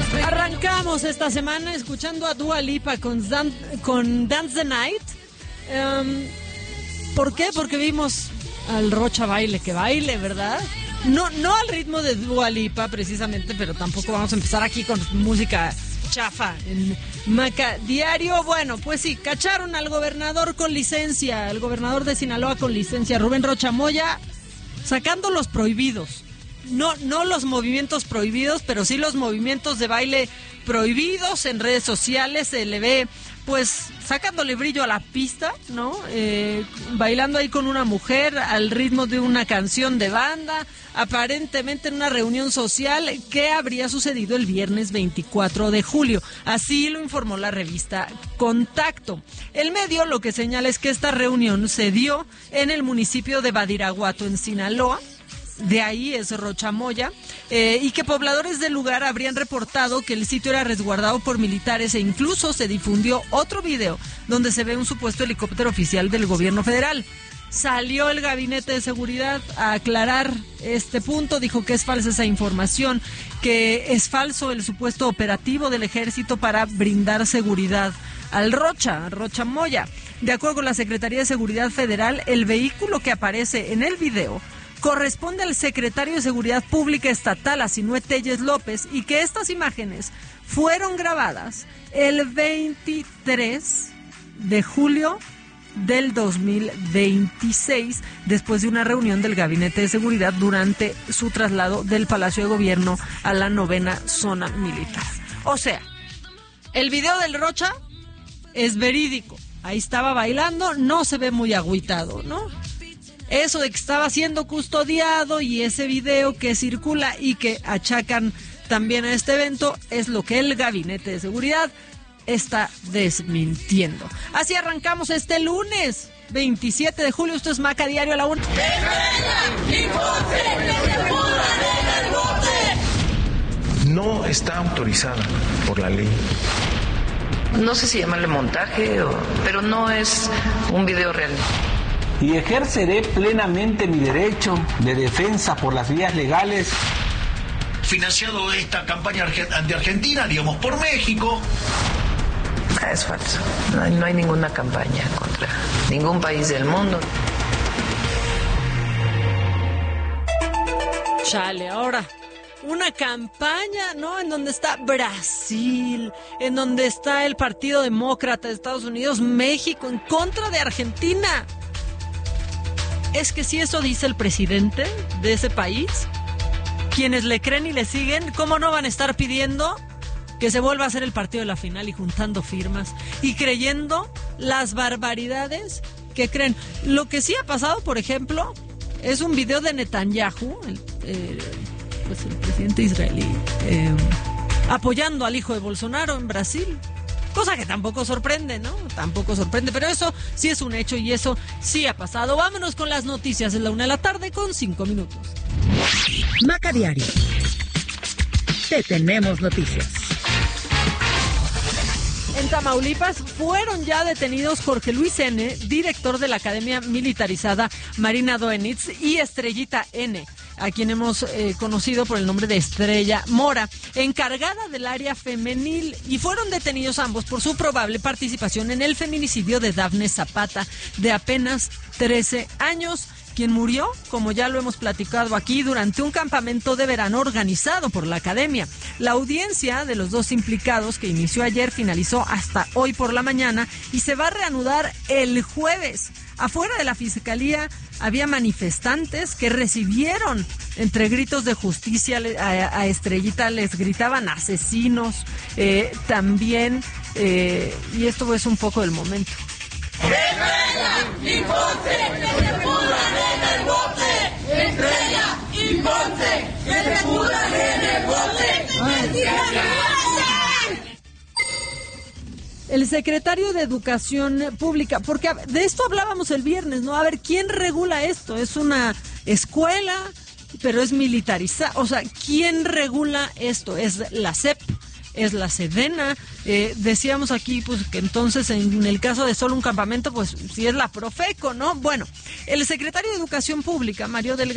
Arrancamos esta semana escuchando a Dua Lipa con Dance the Night. ¿Por qué? Porque vimos al Rocha baile, ¿verdad? No al ritmo de Dua Lipa precisamente, pero tampoco vamos a empezar aquí con música chafa en Maca Diario. Bueno, pues sí, cacharon al gobernador con licencia, el gobernador de Sinaloa con licencia, Rubén Rocha Moya, sacando los prohibidos. No los movimientos prohibidos, pero sí los movimientos de baile prohibidos en redes sociales. Se le ve pues sacándole brillo a la pista, ¿no? Bailando ahí con una mujer al ritmo de una canción de banda, aparentemente en una reunión social que habría sucedido el viernes 24 de julio. Así lo informó la revista Contacto. El medio lo que señala es que esta reunión se dio en el municipio de Badiraguato, en Sinaloa. De ahí es Rocha Moya, y que pobladores del lugar habrían reportado que el sitio era resguardado por militares, e incluso se difundió otro video donde se ve un supuesto helicóptero oficial del gobierno federal. Salió el gabinete de seguridad a aclarar este punto, dijo que es falsa esa información, que es falso el supuesto operativo del ejército para brindar seguridad al Rocha Moya. De acuerdo con la Secretaría de Seguridad Federal, el vehículo que aparece en el video corresponde al secretario de Seguridad Pública Estatal, Asinúe Telles López, y que estas imágenes fueron grabadas el 23 de julio del 2026, después de una reunión del Gabinete de Seguridad durante su traslado del Palacio de Gobierno a la 9ª Zona Militar. O sea, el video del Rocha es verídico. Ahí estaba bailando, no se ve muy agüitado, ¿no? Eso de que estaba siendo custodiado y ese video que circula y que achacan también a este evento es lo que el Gabinete de Seguridad está desmintiendo. Así arrancamos este lunes 27 de julio. Esto es Maca Diario a la 1. No está autorizada por la ley. No sé si llamarle montaje, pero no es un video real. Y ejerceré plenamente mi derecho de defensa por las vías legales. Financiado esta campaña ante Argentina, digamos, por México. Es falso. No hay ninguna campaña contra ningún país del mundo. Chale, ahora una campaña, ¿no? En donde está Brasil, en donde está el Partido Demócrata de Estados Unidos, México, en contra de Argentina. Es que si eso dice el presidente de ese país, quienes le creen y le siguen, ¿cómo no van a estar pidiendo que se vuelva a hacer el partido de la final y juntando firmas y creyendo las barbaridades que creen? Lo que sí ha pasado, por ejemplo, es un video de Netanyahu, el presidente israelí, apoyando al hijo de Bolsonaro en Brasil. Cosa que tampoco sorprende, ¿no? Tampoco sorprende, pero eso sí es un hecho y eso sí ha pasado. Vámonos con las noticias. Es la 1:00 con 5 minutos. Maca Diario. Te tenemos noticias. En Tamaulipas fueron ya detenidos Jorge Luis N., director de la Academia Militarizada Marina Doenitz, y Estrellita N., a quien hemos conocido por el nombre de Estrella Mora, encargada del área femenil, y fueron detenidos ambos por su probable participación en el feminicidio de Dafne Zapata, de apenas 13 años, quien murió, como ya lo hemos platicado aquí, durante un campamento de verano organizado por la academia. La audiencia de los dos implicados, que inició ayer, finalizó hasta hoy por la mañana y se va a reanudar el jueves. Afuera de la fiscalía había manifestantes que recibieron, entre gritos de justicia, a Estrellita les gritaban asesinos, también, y esto es un poco del momento. ¡Estrella y Ponce! ¡Que se pudran en el bote! ¡Estrella y Ponce! ¡Que se pudran en el bote! El secretario de Educación Pública, porque de esto hablábamos el viernes, ¿no? A ver, ¿quién regula esto? Es una escuela, pero es militarizada. O sea, ¿quién regula esto? ¿Es la SEP? ¿Es la Sedena? Decíamos aquí, pues, que entonces en el caso de solo un campamento, pues, si es la Profeco, ¿no? Bueno, el secretario de Educación Pública, Mario Delgado,